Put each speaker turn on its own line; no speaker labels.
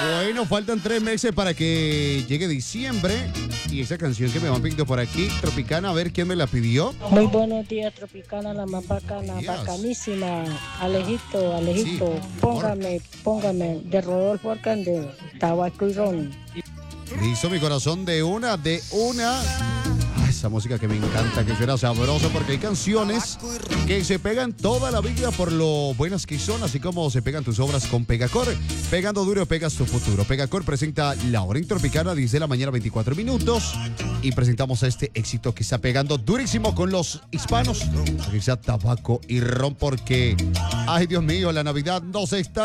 Bueno, faltan 3 meses para que llegue diciembre. Y esa canción que me van pidiendo por aquí, Tropicana, a ver quién me la pidió.
Muy buenos días, Tropicana, la más bacana,
Días.
bacanísima. Alejito,
Sí,
póngame, de Rodolfo Arcán de Tabaco y Ron.
Listo, mi corazón, de una. Ay, esa música que me encanta, que suena sabroso, porque hay canciones que se pegan toda la vida por lo buenas que son, así como se pegan tus obras con Pegacor. Pegando duro, pegas tu futuro. Pegacor presenta La Hora Tropicana, 10 de la mañana, 24 minutos. Y presentamos este éxito que está pegando durísimo con los hispanos, que sea Tabaco y Ron, porque, ay, Dios mío, la Navidad nos está